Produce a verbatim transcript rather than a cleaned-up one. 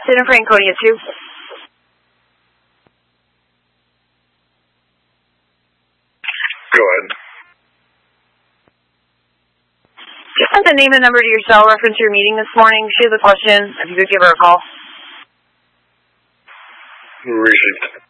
San Franconia two. Go ahead. Just send the name and number to your cell reference to your meeting this morning. She has a question. If you could give her a call. Received.